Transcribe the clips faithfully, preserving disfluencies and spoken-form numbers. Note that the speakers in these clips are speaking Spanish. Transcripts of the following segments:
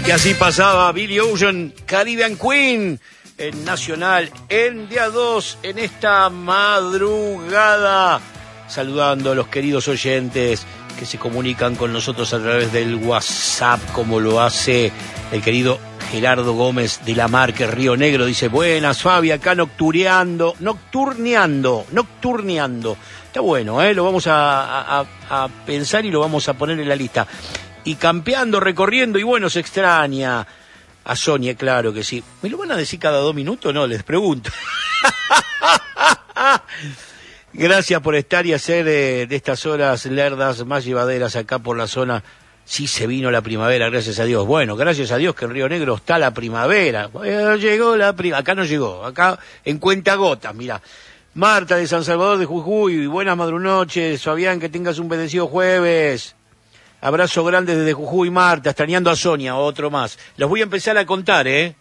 Y así pasaba Billy Ocean, Caribbean Queen, en Nacional, en día dos, en esta madrugada, saludando a los queridos oyentes que se comunican con nosotros a través del WhatsApp, como lo hace el querido Gerardo Gómez de la Marque Río Negro. Dice: buenas, Fabi, acá noctureando, nocturneando, nocturneando. Está bueno, ¿eh? Lo vamos a, a, a pensar y lo vamos a poner en la lista. Y campeando, recorriendo, y bueno, se extraña a Sonia, claro que sí. ¿Me lo van a decir cada dos minutos? No, les pregunto. Gracias por estar y hacer eh, de estas horas lerdas más llevaderas acá por la zona. Sí se vino la primavera, gracias a Dios. Bueno, gracias a Dios que en Río Negro está la primavera. Bueno, llegó la primavera. Acá no llegó, acá en cuentagotas, mirá. Marta de San Salvador de Jujuy, buenas madrunoches. Fabián, que tengas un bendecido jueves. Abrazo grande desde Jujuy, Marta, extrañando a Sonia, otro más. Los voy a empezar a contar, ¿eh?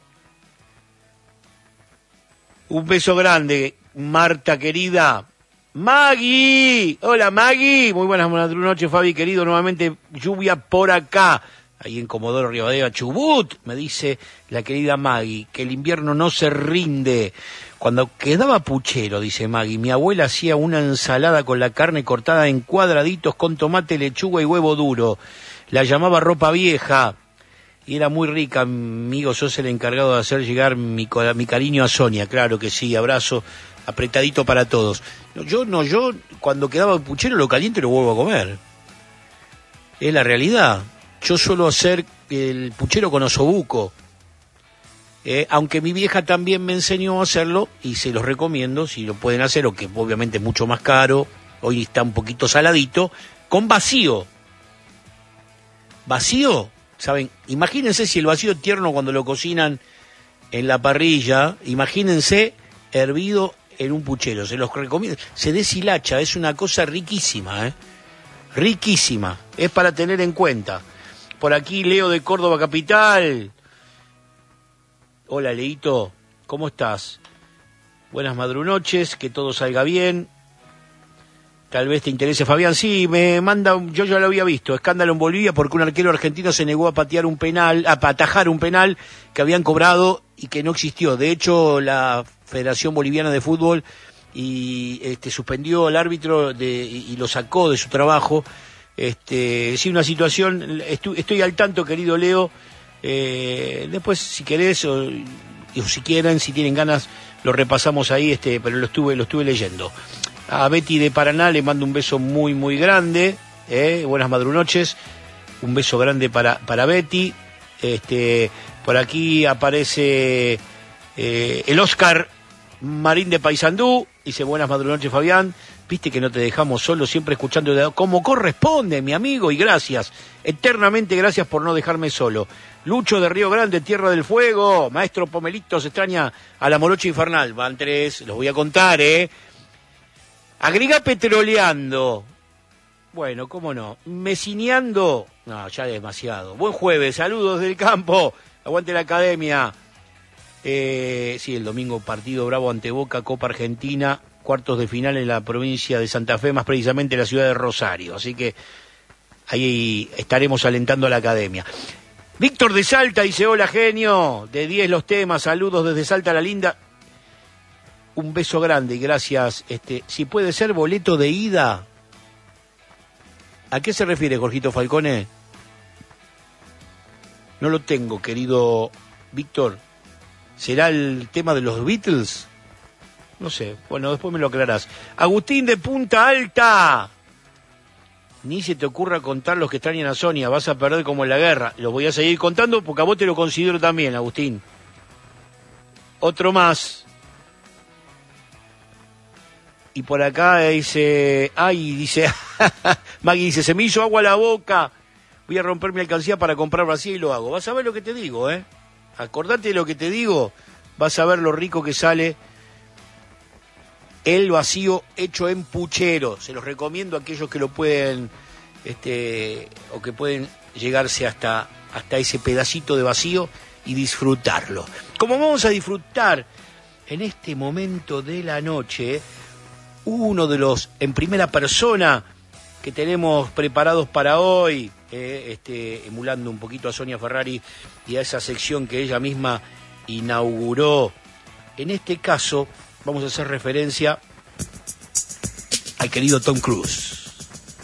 Un beso grande, Marta querida. Maggie, hola Maggie, muy buenas noches, Fabi querido, nuevamente lluvia por acá, ahí en Comodoro Rivadavia, Chubut, me dice la querida Maggie, que el invierno no se rinde. Cuando quedaba puchero, dice Maggie, mi abuela hacía una ensalada con la carne cortada en cuadraditos con tomate, lechuga y huevo duro. La llamaba ropa vieja y era muy rica. Amigo, sos el encargado de hacer llegar mi, mi cariño a Sonia. Claro que sí, abrazo apretadito para todos. Yo no, yo cuando quedaba puchero lo caliente lo vuelvo a comer. Es la realidad. Yo suelo hacer el puchero con osobuco. Eh, aunque mi vieja también me enseñó a hacerlo y se los recomiendo si lo pueden hacer, o que obviamente es mucho más caro, hoy está un poquito saladito, con vacío. ¿Vacío? ¿Saben? Imagínense si el vacío tierno cuando lo cocinan en la parrilla, imagínense hervido en un puchero, se los recomiendo, se deshilacha, es una cosa riquísima, ¿eh? Riquísima, es para tener en cuenta. Por aquí Leo de Córdoba Capital. Hola, Leito, ¿cómo estás? Buenas madrunoches, que todo salga bien. Tal vez te interese, Fabián. Sí, me manda, yo ya lo había visto, escándalo en Bolivia porque un arquero argentino se negó a patear un penal, a atajar un penal que habían cobrado y que no existió. De hecho, la Federación Boliviana de Fútbol y este suspendió al árbitro de, y lo sacó de su trabajo. Este, sí, una situación, estoy, estoy al tanto, querido Leo. Eh, después, si querés o, o si quieren, si tienen ganas, lo repasamos ahí, este, pero lo estuve, lo estuve leyendo. A Betty de Paraná le mando un beso muy, muy grande, eh, buenas madrunoches, un beso grande para, para Betty. Este, por aquí aparece eh, el Oscar Marín de Paysandú, dice: buenas madrunoches, Fabián. Viste que no te dejamos solo, siempre escuchando de, como corresponde, mi amigo, y gracias, eternamente gracias por no dejarme solo. Lucho de Río Grande, Tierra del Fuego, maestro Pomelito, se extraña a la Morocha Infernal. Van tres, los voy a contar, ¿eh? Agrega petroleando. Bueno, cómo no. Mesineando. No, ya demasiado. Buen jueves, saludos del campo. Aguante la academia. Eh, sí, el domingo partido Bravo ante Boca, Copa Argentina, cuartos de final en la provincia de Santa Fe, más precisamente en la ciudad de Rosario. Así que ahí estaremos alentando a la academia. Víctor de Salta dice: hola, genio. De diez los temas, saludos desde Salta la Linda. Un beso grande y gracias. Este, si puede ser boleto de ida. ¿A qué se refiere, Jorgito Falcone? No lo tengo, querido Víctor. ¿Será el tema de los Beatles? No sé, bueno, después me lo aclarás. Agustín de Punta Alta. Ni se te ocurra contar los que extrañan a Sonia, vas a perder como en la guerra. Los voy a seguir contando porque a vos te lo considero también, Agustín. Otro más. Y por acá dice, ay, dice, Maggie dice: se me hizo agua a la boca, voy a romper mi alcancía para comprar vacío y lo hago. Vas a ver lo que te digo, ¿eh? Acordate de lo que te digo, vas a ver lo rico que sale el vacío hecho en puchero. Se los recomiendo a aquellos que lo pueden, este, o que pueden llegarse hasta, hasta ese pedacito de vacío y disfrutarlo. Como vamos a disfrutar en este momento de la noche, uno de los en primera persona que tenemos preparados para hoy, eh, este, emulando un poquito a Sonia Ferrari y a esa sección que ella misma inauguró. En este caso, vamos a hacer referencia al querido Tom Cruise.